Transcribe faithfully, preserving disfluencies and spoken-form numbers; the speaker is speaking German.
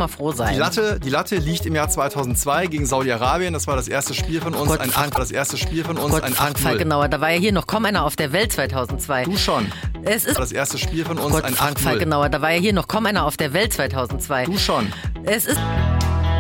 mal froh sein. Die Latte, die Latte liegt im Jahr zweitausendzwei gegen Saudi-Arabien. Das war das erste Spiel von uns. Gott, ein Frank, acht, das erste Spiel von uns. Gott, ein Frank acht null. Falkenauer, da war ja hier noch kaum einer auf der Welt zweitausendzwei. Du schon. Es ist Das erste Spiel von uns. Gott, ein Frank acht null. Falkenauer, da war ja hier noch kaum einer auf der Welt zweitausendzwei. Du schon. Es ist